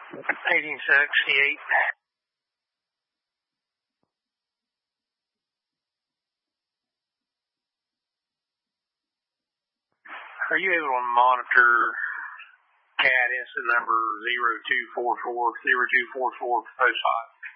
1868. Are you able to monitor CAD incident number 0244 post hot?